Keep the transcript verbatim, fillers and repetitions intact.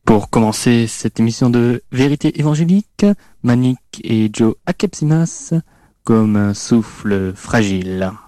Pour commencer cette émission de Vérité évangélique, Manik et Joe Akepsimas comme un souffle fragile.